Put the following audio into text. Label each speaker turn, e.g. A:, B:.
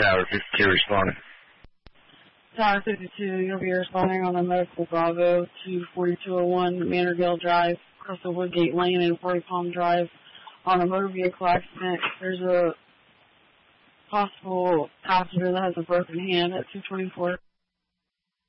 A: Tower 52 responding.
B: Tower 52, you'll be responding on a medical Bravo to 4201 Manorville Drive, across the Woodgate Lane and 40 Palm Drive on a motor vehicle accident. There's a possible passenger that has a broken hand at 224.